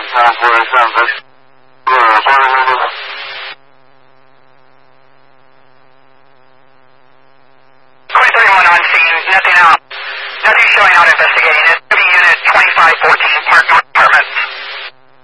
Nothing showing out investigating. It's unit 2514 Park North.